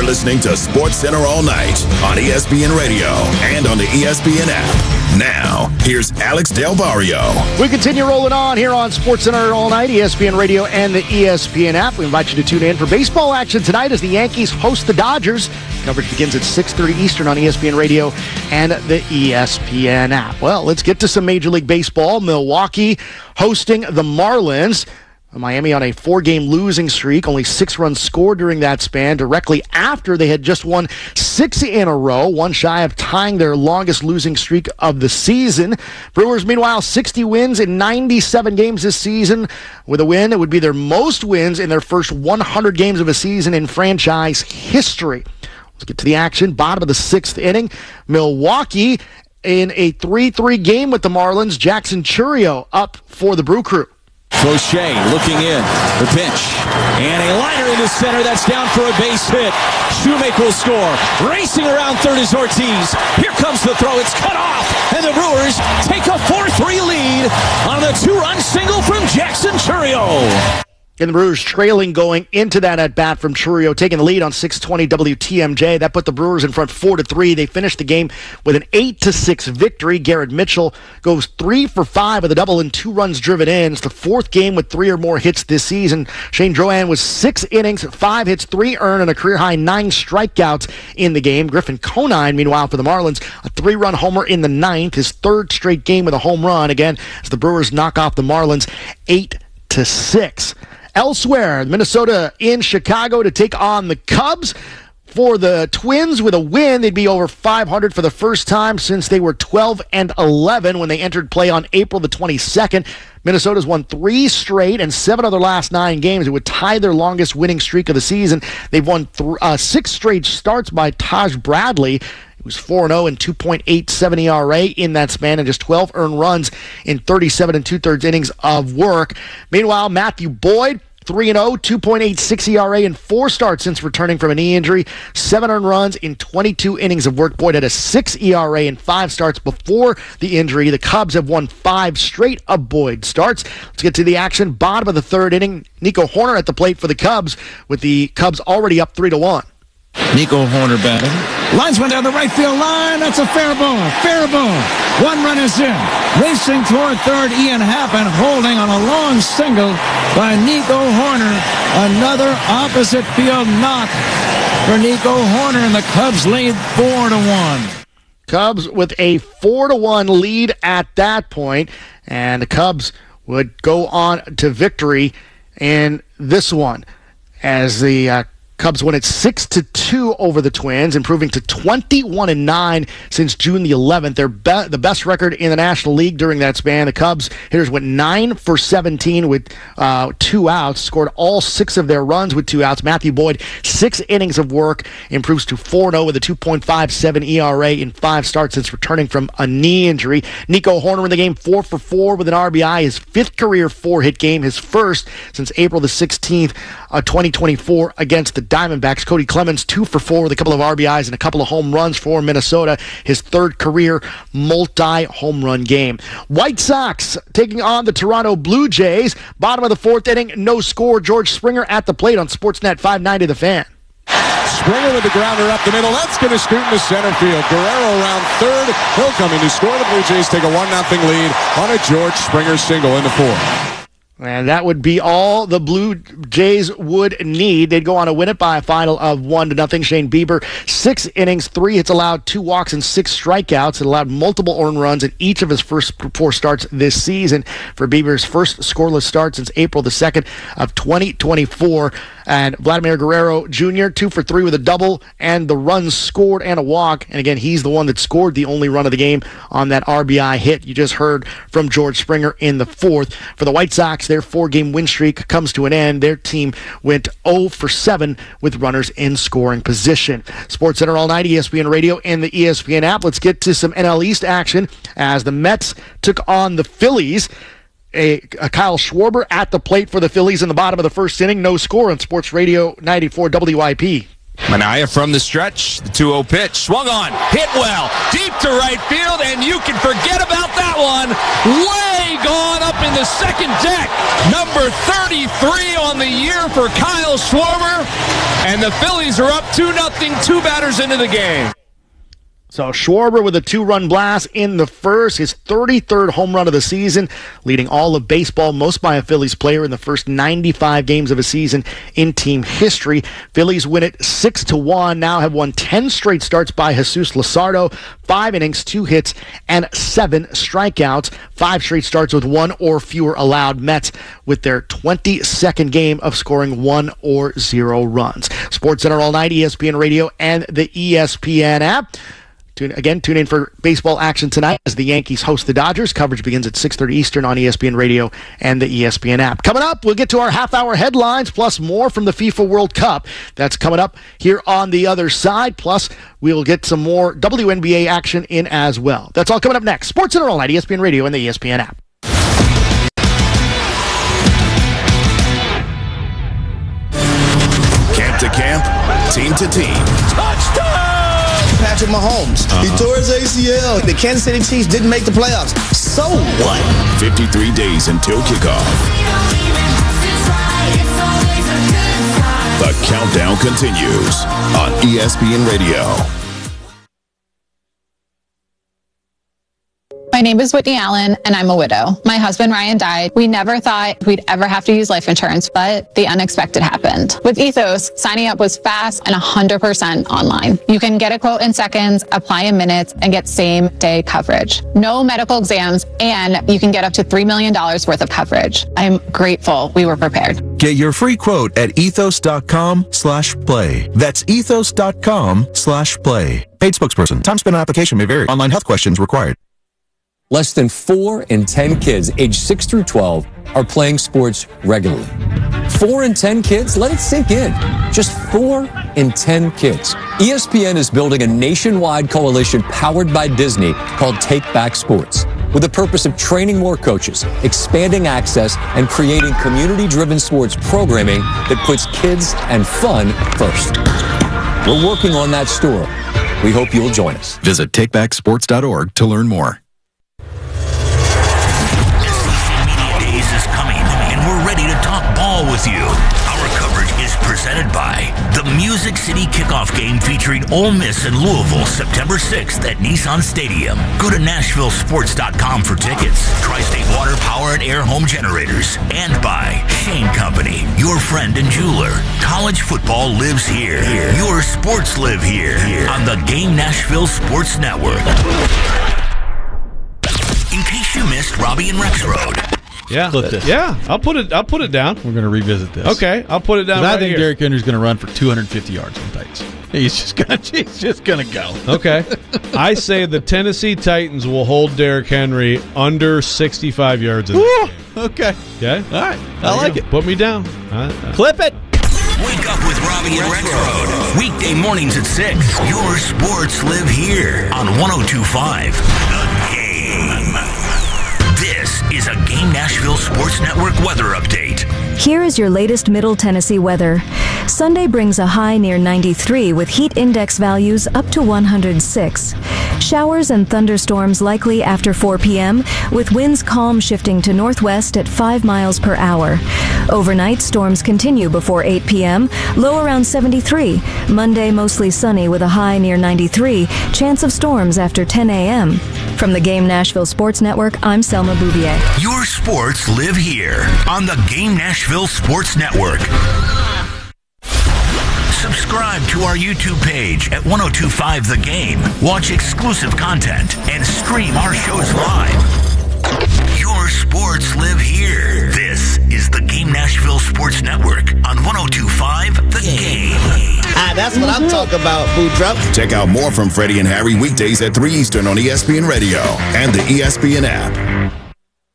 listening to SportsCenter All Night on ESPN Radio and on the ESPN app. Now, here's Alex Del Barrio. We continue rolling on here on SportsCenter All Night, ESPN Radio and the ESPN app. We invite you to tune in for baseball action tonight as the Yankees host the Dodgers. Coverage begins at 6:30 Eastern on ESPN Radio and the ESPN app. Well, let's get to some Major League Baseball. Milwaukee hosting the Marlins. Miami on a 4-game losing streak, only 6 runs scored during that span, directly after they had just won 6 in a row, one shy of tying their longest losing streak of the season. Brewers, meanwhile, 60 wins in 97 games this season. With a win, it would be their most wins in their first 100 games of a season in franchise history. Let's get to the action. Bottom of the 6th inning, Milwaukee in a 3-3 game with the Marlins. Jackson Chourio up for the Brew Crew. Fauché looking in, the pitch, and a liner into center that's down for a base hit. Shoemaker will score. Racing around third is Ortiz. Here comes the throw. It's cut off, and the Brewers take a 4-3 lead on the 2-run single from Jackson Chourio. And the Brewers trailing going into that at-bat from Chourio, taking the lead on 620 WTMJ. That put the Brewers in front 4-3. They finished the game with an 8-6 victory. Garrett Mitchell goes 3 for 5 with a double and 2 runs driven in. It's the 4th game with 3 or more hits this season. Shane Drouin was 6 innings, 5 hits, 3 earned, and a career-high 9 strikeouts in the game. Griffin Conine, meanwhile, for the Marlins, a 3-run homer in the 9th, his 3rd straight game with a home run. Again, as the Brewers knock off the Marlins 8-6. Elsewhere, Minnesota in Chicago to take on the Cubs. For the Twins, with a win, they'd be over 500 for the first time since they were 12-11 when they entered play on April the 22nd. Minnesota's won 3 straight and 7 of their last 9 games. It would tie their longest winning streak of the season. They've won 6 straight starts by Taj Bradley. He was 4-0 and 2.87 ERA in that span and just 12 earned runs in 37 2/3 innings of work. Meanwhile, Matthew Boyd, 3-0, 2.86 ERA in 4 starts since returning from a knee injury. 7 earned runs in 22 innings of work. Boyd had a 6 ERA in 5 starts before the injury. The Cubs have won 5 straight of Boyd starts. Let's get to the action. Bottom of the 3rd inning, Nico Hoerner at the plate for the Cubs, with the Cubs already up 3-1. Nico Hoerner batting. Lines one down the right field line. That's a fair ball. Fair ball. 1 run is in. Racing toward third, Ian Happen holding on a long single by Nico Hoerner. Another opposite field knock for Nico Hoerner, and the Cubs lead 4-1. Cubs with a 4-1 lead at that point, and the Cubs would go on to victory in this one as the Cubs win it 6-2 over the Twins, improving to 21-9 since June the 11th. They're the best record in the National League during that span. The Cubs hitters went 9 for 17 with 2 outs, scored all 6 of their runs with 2 outs. Matthew Boyd, 6 innings of work, improves to 4-0 with a 2.57 ERA in 5 starts since returning from a knee injury. Nico Hoerner in the game, 4 for 4 with an RBI, his 5th career 4-hit game, his first since April the 16th, 2024 against the Diamondbacks. Cody Clemens, 2 for 4 with a couple of RBIs and a couple of home runs for Minnesota. His 3rd career multi-home run game. White Sox taking on the Toronto Blue Jays. Bottom of the 4th inning, no score. George Springer at the plate on Sportsnet 590 The Fan. Springer with the grounder up the middle. That's going to scoot into center field. Guerrero around third. He'll come in to score. The Blue Jays take a 1-0 lead on a George Springer single in the 4th. And that would be all the Blue Jays would need. They'd go on to win it by a final of 1-0. Shane Bieber, 6 innings, 3 hits allowed, 2 walks, and 6 strikeouts. It allowed multiple earned runs in each of his first 4 starts this season. For Bieber's first scoreless start since April the 2nd of 2024. And Vladimir Guerrero Jr., 2 for 3 with a double and the runs scored and a walk. And again, he's the one that scored the only run of the game on that RBI hit you just heard from George Springer in the 4th. For the White Sox, their 4-game win streak comes to an end. Their team went 0 for 7 with runners in scoring position. SportsCenter All Night, ESPN Radio, and the ESPN app. Let's get to some NL East action as the Mets took on the Phillies. A Kyle Schwarber at the plate for the Phillies in the bottom of the 1st inning. No score on Sports Radio 94 WIP. Minaya from the stretch, the 2-0 pitch, swung on, hit well, deep to right field, and you can forget about that one. Way gone up in the 2nd deck. Number 33 on the year for Kyle Schwarber. And the Phillies are up 2-0, 2 batters into the game. So Schwarber with a 2-run blast in the first, his 33rd home run of the season, leading all of baseball, most by a Phillies player in the first 95 games of a season in team history. Phillies win it 6-1, now have won 10 straight starts by Jesus Luzardo, 5 innings, 2 hits, and 7 strikeouts. 5 straight starts with 1 or fewer allowed. Mets with their 22nd game of scoring 1 or 0 runs. SportsCenter all night, ESPN Radio, and the ESPN app. Tune in for baseball action tonight as the Yankees host the Dodgers. Coverage begins at 6:30 Eastern on ESPN Radio and the ESPN app. Coming up, we'll get to our half-hour headlines, plus more from the FIFA World Cup. That's coming up here on the other side. Plus, we'll get some more WNBA action in as well. That's all coming up next. SportsCenter all night, ESPN Radio and the ESPN app. Camp to camp, team to team. Touchdown! Patrick Mahomes. He tore his ACL. The Kansas City Chiefs didn't make the playoffs. So what? 53 days until kickoff. The countdown continues on ESPN Radio. My name is Whitney Allen, and I'm a widow. My husband, Ryan, died. We never thought we'd ever have to use life insurance, but the unexpected happened. With Ethos, signing up was fast and 100% online. You can get a quote in seconds, apply in minutes, and get same-day coverage. No medical exams, and you can get up to $3 million worth of coverage. I'm grateful we were prepared. Get your free quote at ethos.com/play. That's ethos.com/play. Paid spokesperson. Time spent on application may vary. Online health questions required. Less than 4 in 10 kids aged 6 through 12 are playing sports regularly. 4 in 10 kids? Let it sink in. Just 4 in 10 kids. ESPN is building a nationwide coalition powered by Disney called Take Back Sports, with the purpose of training more coaches, expanding access, and creating community-driven sports programming that puts kids and fun first. We're working on that story. We hope you'll join us. Visit takebacksports.org to learn more. With you. Our coverage is presented by the Music City Kickoff Game featuring Ole Miss and Louisville September 6th at Nissan Stadium. Go to NashvilleSports.com for tickets. Tri-State Water Power and Air Home Generators. And by Shane Company, your friend and jeweler. College football lives here. Your sports live here. On the Game Nashville Sports Network. In case you missed Robbie and Rex Road. Yeah, I'll put it down. We're going to revisit this. Okay, I'll put it down. I think Derrick Henry's going to run for 250 yards on Titans. He's just going to go. Okay, I say the Tennessee Titans will hold Derrick Henry under 65 yards in this game. Okay, all right, I like it. Put me down. Clip it. Wake up with Robbie and Rex Road. Weekday mornings at 6. Your sports live here on 102.5 The Game. This is a Game Nashville Sports Network weather update. Here is your latest Middle Tennessee weather. Sunday brings a high near 93 with heat index values up to 106. Showers and thunderstorms likely after 4 p.m. with winds calm shifting to northwest at 5 miles per hour. Overnight, storms continue before 8 p.m., low around 73. Monday, mostly sunny with a high near 93. Chance of storms after 10 a.m. From the Game Nashville Sports Network, I'm Selma Bouvier. Your sports live here on the Game Nashville Sports Network. Subscribe to our YouTube page at 102.5 The Game. Watch exclusive content and stream our shows live. Your sports live here. This is the Game Nashville Sports Network on 102.5 The Game. That's what I'm talking about, Boudreaux. Check out more from Freddie and Harry weekdays at 3 Eastern on ESPN Radio and the ESPN app.